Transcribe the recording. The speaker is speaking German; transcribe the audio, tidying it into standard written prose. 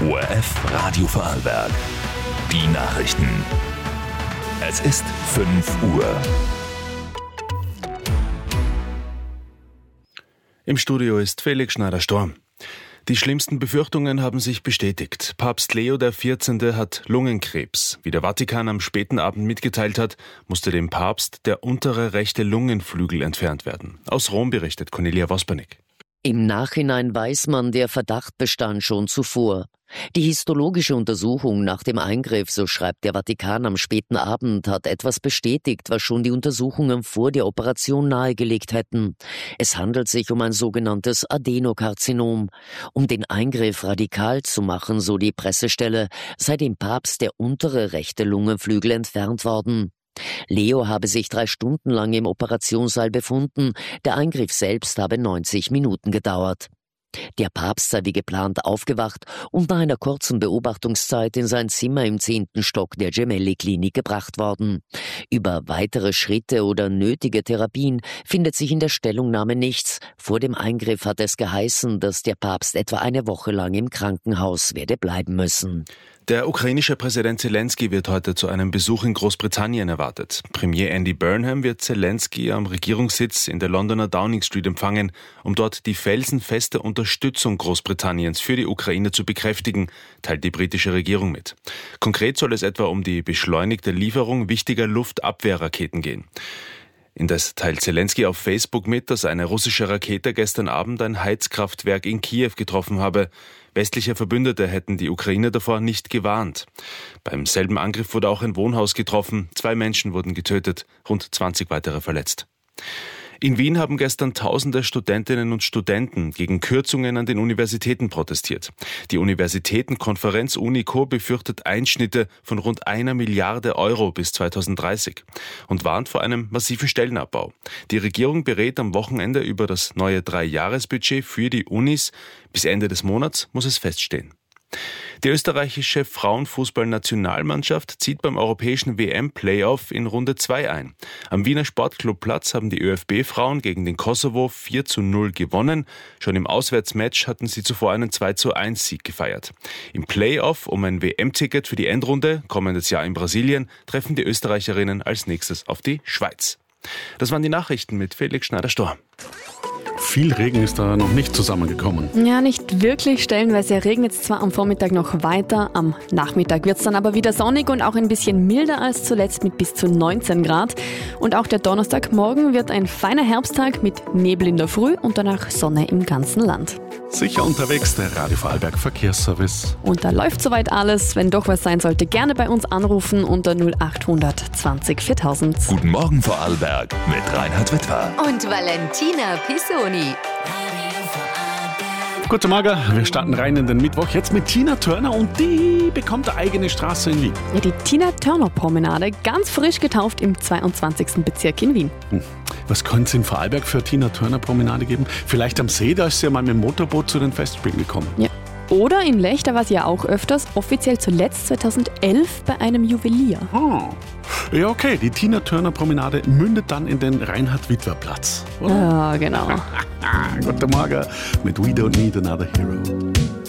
ORF Radio Vorarlberg. Die Nachrichten. Es ist 5 Uhr. Im Studio ist Felix Schneider-Storm. Die schlimmsten Befürchtungen haben sich bestätigt. Papst Leo XIV. Hat Lungenkrebs. Wie der Vatikan am späten Abend mitgeteilt hat, musste dem Papst der untere rechte Lungenflügel entfernt werden. Aus Rom berichtet Cornelia Vospernik. Im Nachhinein weiß man, der Verdacht bestand schon zuvor. Die histologische Untersuchung nach dem Eingriff, so schreibt der Vatikan am späten Abend, hat etwas bestätigt, was schon die Untersuchungen vor der Operation nahegelegt hätten. Es handelt sich um ein sogenanntes Adenokarzinom. Um den Eingriff radikal zu machen, so die Pressestelle, sei dem Papst der untere rechte Lungenflügel entfernt worden. Leo habe sich 3 Stunden lang im Operationssaal befunden, der Eingriff selbst habe 90 Minuten gedauert. Der Papst sei wie geplant aufgewacht und nach einer kurzen Beobachtungszeit in sein Zimmer im 10. Stock der Gemelli-Klinik gebracht worden. Über weitere Schritte oder nötige Therapien findet sich in der Stellungnahme nichts. Vor dem Eingriff hat es geheißen, dass der Papst etwa eine Woche lang im Krankenhaus werde bleiben müssen. Der ukrainische Präsident Zelensky wird heute zu einem Besuch in Großbritannien erwartet. Premier Andy Burnham wird Zelensky am Regierungssitz in der Londoner Downing Street empfangen, um dort die felsenfeste Unterstützung Großbritanniens für die Ukraine zu bekräftigen, teilt die britische Regierung mit. Konkret soll es etwa um die beschleunigte Lieferung wichtiger Luftabwehrraketen gehen. Indes teilt Zelensky auf Facebook mit, dass eine russische Rakete gestern Abend ein Heizkraftwerk in Kiew getroffen habe. Westliche Verbündete hätten die Ukraine davor nicht gewarnt. Beim selben Angriff wurde auch ein Wohnhaus getroffen. 2 Menschen wurden getötet, rund 20 weitere verletzt. In Wien haben gestern tausende Studentinnen und Studenten gegen Kürzungen an den Universitäten protestiert. Die Universitätenkonferenz UNICO befürchtet Einschnitte von rund 1 Milliarde Euro bis 2030 und warnt vor einem massiven Stellenabbau. Die Regierung berät am Wochenende über das neue 3-Jahres-Budget für die Unis. Bis Ende des Monats muss es feststehen. Die österreichische Frauenfußballnationalmannschaft zieht beim europäischen WM-Playoff in Runde 2 ein. Am Wiener Sportclubplatz haben die ÖFB-Frauen gegen den Kosovo 4:0 gewonnen. Schon im Auswärtsmatch hatten sie zuvor einen 2:1-Sieg gefeiert. Im Playoff um ein WM-Ticket für die Endrunde, kommendes Jahr in Brasilien, treffen die Österreicherinnen als nächstes auf die Schweiz. Das waren die Nachrichten mit Felix Schneider-Storm. Viel Regen ist da noch nicht zusammengekommen. Ja, nicht wirklich. Stellenweise regnet es zwar am Vormittag noch weiter, am Nachmittag wird es dann aber wieder sonnig und auch ein bisschen milder als zuletzt mit bis zu 19 Grad. Und auch der Donnerstagmorgen wird ein feiner Herbsttag mit Nebel in der Früh und danach Sonne im ganzen Land. Sicher unterwegs, der Radio Vorarlberg Verkehrsservice. Und da läuft soweit alles. Wenn doch was sein sollte, gerne bei uns anrufen unter 0800 20 4000. Guten Morgen Vorarlberg mit Reinhard Wittmer. Und Valentina Pisoni. Guten Morgen, wir starten rein in den Mittwoch. Jetzt mit Tina Turner und die bekommt eine eigene Straße in Wien. Ja, die Tina-Turner-Promenade, ganz frisch getauft im 22. Bezirk in Wien. Was könnte es in Vorarlberg für Tina-Turner-Promenade geben? Vielleicht am See, da ist sie ja mal mit dem Motorboot zu den Festspielen gekommen. Ja. Oder in Lech, da war sie ja auch öfters, offiziell zuletzt 2011 bei einem Juwelier. Ja, okay, die Tina-Turner-Promenade mündet dann in den Reinhard-Wittwer-Platz. Ja, genau. Guten Morgen mit We Don't Need Another Hero.